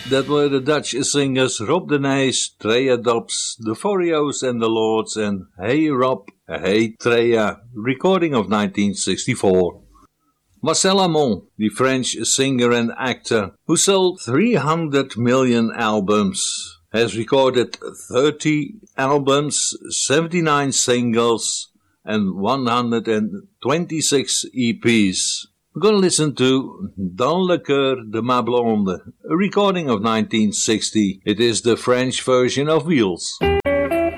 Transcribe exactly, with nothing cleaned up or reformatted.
That were the Dutch singers Rob de Nijs, Trea Dobbs, the Forios and the Lords, and Hey Rob, Hey Trea, recording of nineteen sixty-four. Marcel Amont, the French singer and actor, who sold three hundred million albums, has recorded thirty albums, seventy-nine singles, and one hundred twenty-six E Ps. We're going to listen to Dans le cœur de ma blonde, a recording of nineteen sixty. It is the French version of Wheels.